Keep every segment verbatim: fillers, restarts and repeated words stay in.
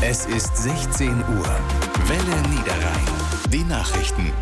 Es ist sechzehn Uhr. Welle Niederrhein. Die Nachrichten.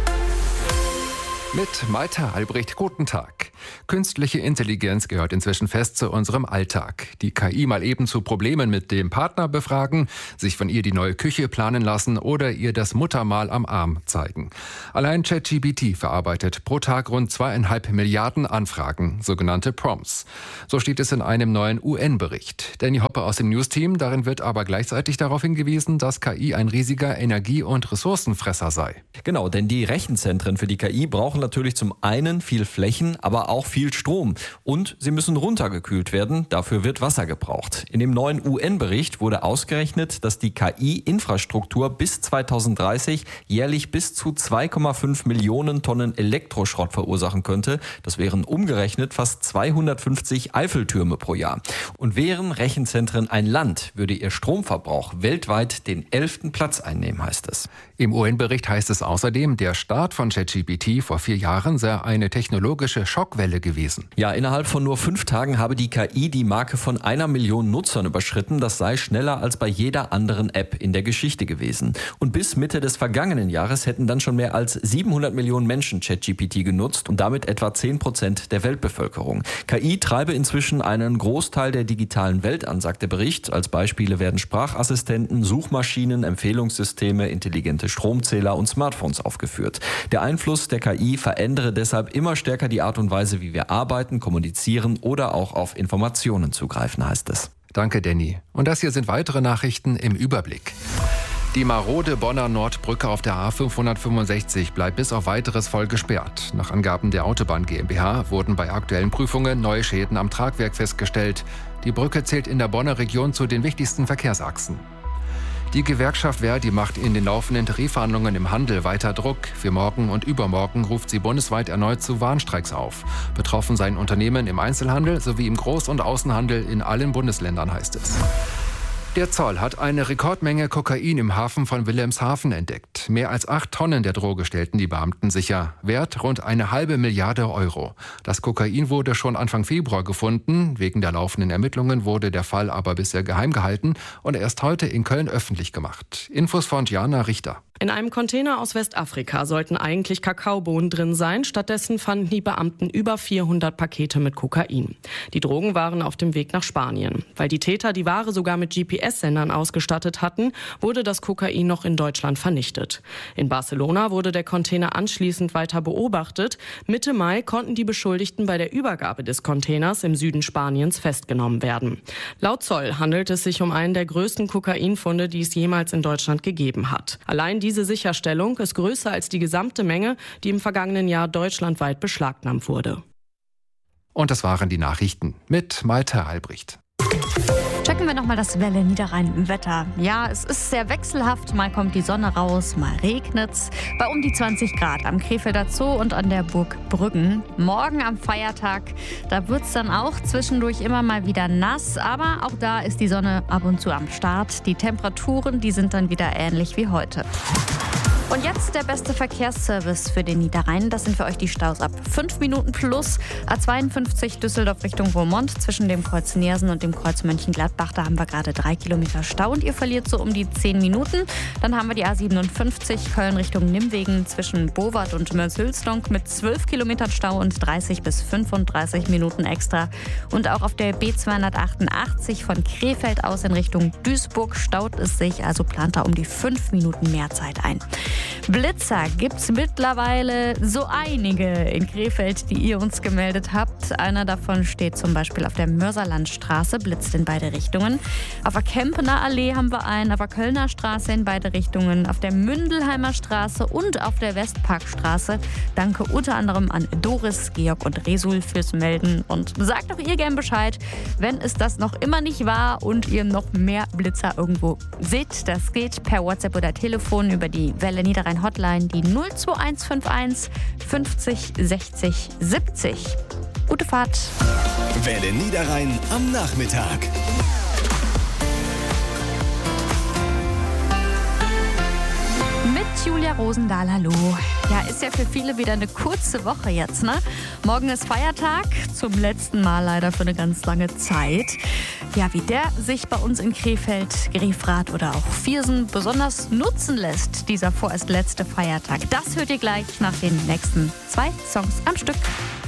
Mit Malte Albrecht, guten Tag. Künstliche Intelligenz gehört inzwischen fest zu unserem Alltag. Die K I mal eben zu Problemen mit dem Partner befragen, sich von ihr die neue Küche planen lassen oder ihr das Muttermal am Arm zeigen. Allein ChatGPT verarbeitet pro Tag rund zweieinhalb Milliarden Anfragen, sogenannte Prompts. So steht es in einem neuen U N-Bericht. Danny Hoppe aus dem News-Team, darin wird aber gleichzeitig darauf hingewiesen, dass K I ein riesiger Energie- und Ressourcenfresser sei. Genau, denn die Rechenzentren für die K I brauchen natürlich zum einen viel Flächen, aber auch viel Strom. Und sie müssen runtergekühlt werden, dafür wird Wasser gebraucht. In dem neuen U N-Bericht wurde ausgerechnet, dass die K I-Infrastruktur bis zweitausenddreißig jährlich bis zu zwei Komma fünf Millionen Tonnen Elektroschrott verursachen könnte. Das wären umgerechnet fast zweihundertfünfzig Eiffeltürme pro Jahr. Und wären Rechenzentren ein Land, würde ihr Stromverbrauch weltweit den elften Platz einnehmen, heißt es. Im U N-Bericht heißt es außerdem, der Start von ChatGPT vor vier Jahren sei eine technologische Schockwelle gewesen. Ja, innerhalb von nur fünf Tagen habe die K I die Marke von einer Million Nutzern überschritten. Das sei schneller als bei jeder anderen App in der Geschichte gewesen. Und bis Mitte des vergangenen Jahres hätten dann schon mehr als siebenhundert Millionen Menschen ChatGPT genutzt und damit etwa zehn Prozent der Weltbevölkerung. K I treibe inzwischen einen Großteil der digitalen Welt an, sagt der Bericht. Als Beispiele werden Sprachassistenten, Suchmaschinen, Empfehlungssysteme, intelligente Stromzähler und Smartphones aufgeführt. Der Einfluss der K I verändere deshalb immer stärker die Art und Weise, wie wir arbeiten, kommunizieren oder auch auf Informationen zugreifen, heißt es. Danke, Danny. Und das hier sind weitere Nachrichten im Überblick. Die marode Bonner Nordbrücke auf der A fünfhundertfünfundsechzig bleibt bis auf Weiteres voll gesperrt. Nach Angaben der Autobahn GmbH wurden bei aktuellen Prüfungen neue Schäden am Tragwerk festgestellt. Die Brücke zählt in der Bonner Region zu den wichtigsten Verkehrsachsen. Die Gewerkschaft Verdi macht in den laufenden Tarifverhandlungen im Handel weiter Druck. Für morgen und übermorgen ruft sie bundesweit erneut zu Warnstreiks auf. Betroffen seien Unternehmen im Einzelhandel sowie im Groß- und Außenhandel in allen Bundesländern, heißt es. Der Zoll hat eine Rekordmenge Kokain im Hafen von Wilhelmshaven entdeckt. Mehr als acht Tonnen der Droge stellten die Beamten sicher. Wert rund eine halbe Milliarde Euro. Das Kokain wurde schon Anfang Februar gefunden. Wegen der laufenden Ermittlungen wurde der Fall aber bisher geheim gehalten und erst heute in Köln öffentlich gemacht. Infos von Jana Richter. In einem Container aus Westafrika sollten eigentlich Kakaobohnen drin sein. Stattdessen fanden die Beamten über vierhundert Pakete mit Kokain. Die Drogen waren auf dem Weg nach Spanien. Weil die Täter die Ware sogar mit G P S-Sendern ausgestattet hatten, wurde das Kokain noch in Deutschland vernichtet. In Barcelona wurde der Container anschließend weiter beobachtet. Mitte Mai konnten die Beschuldigten bei der Übergabe des Containers im Süden Spaniens festgenommen werden. Laut Zoll handelt es sich um einen der größten Kokainfunde, die es jemals in Deutschland gegeben hat. Allein die Diese Sicherstellung ist größer als die gesamte Menge, die im vergangenen Jahr deutschlandweit beschlagnahmt wurde. Und das waren die Nachrichten mit Malte Albrecht. Checken wir nochmal das Welle Niederrhein Wetter. Ja, es ist sehr wechselhaft. Mal kommt die Sonne raus, mal regnet's. Bei um die zwanzig Grad am Krefelder Zoo und an der Burg Brüggen. Morgen am Feiertag, da wird's dann auch zwischendurch immer mal wieder nass. Aber auch da ist die Sonne ab und zu am Start. Die Temperaturen, die sind dann wieder ähnlich wie heute. Und jetzt der beste Verkehrsservice für den Niederrhein. Das sind für euch die Staus ab fünf Minuten plus. A zweiundfünfzig Düsseldorf Richtung Roermond zwischen dem Kreuz Neersen und dem Kreuz Mönchengladbach. Da haben wir gerade drei Kilometer Stau und ihr verliert so um die zehn Minuten. Dann haben wir die A siebenundfünfzig Köln Richtung Nimwegen zwischen Bowart und Mörs-Hülsdonk mit zwölf Kilometern Stau und dreißig bis fünfunddreißig Minuten extra. Und auch auf der B zweihundertachtundachtzig von Krefeld aus in Richtung Duisburg staut es sich. Also plant da um die fünf Minuten mehr Zeit ein. Blitzer gibt's mittlerweile so einige in Krefeld, die ihr uns gemeldet habt. Einer davon steht zum Beispiel auf der Mörserlandstraße, blitzt in beide Richtungen. Auf der Kempener Allee haben wir einen, auf der Kölner Straße in beide Richtungen, auf der Mündelheimer Straße und auf der Westparkstraße. Danke unter anderem an Doris, Georg und Resul fürs Melden. Und sagt doch ihr gern Bescheid, wenn es das noch immer nicht war und ihr noch mehr Blitzer irgendwo seht. Das geht per WhatsApp oder Telefon über die Welle Niederrhein Hotline, die null zwei eins fünf eins fünfzig sechzig siebzig. Gute Fahrt. Welle Niederrhein am Nachmittag. Mit Julia Rosendahl, hallo. Ja, ist ja für viele wieder eine kurze Woche jetzt, ne? Morgen ist Feiertag, zum letzten Mal leider für eine ganz lange Zeit. Ja, wie der sich bei uns in Krefeld, Grefrath oder auch Viersen besonders nutzen lässt, dieser vorerst letzte Feiertag. Das hört ihr gleich nach den nächsten zwei Songs am Stück.